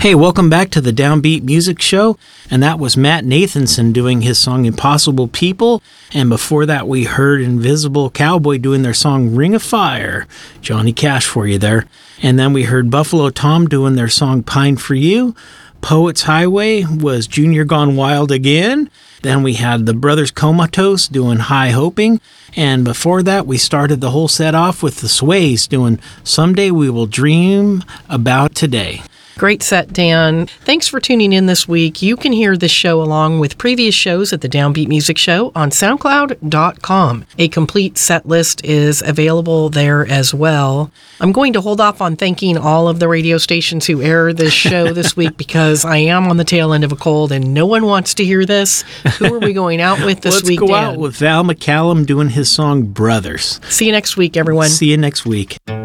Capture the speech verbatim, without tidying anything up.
Hey, welcome back to the Downbeat Music Show, and that was Matt Nathanson doing his song Impossible People, and before that we heard Invisible Cowboy doing their song Ring of Fire. Johnny Cash for you there. And then we heard Buffalo Tom doing their song Pine for You. Poets Highway was Junior Gone Wild again. Then we had the Brothers Comatose doing High Hoping. And before that, we started the whole set off with the Sways doing Someday We Will Dream About Today. Great set, Dan. Thanks for tuning in this week. You can hear this show along with previous shows at the Downbeat Music Show on soundcloud dot com. A complete set list is available there as well. I'm going to hold off on thanking all of the radio stations who air this show this week because I am on the tail end of a cold and no one wants to hear this. Who are we going out with this Let's week, go Dan? out with Val McCallum doing his song Brothers. See you next week, everyone. See you next week.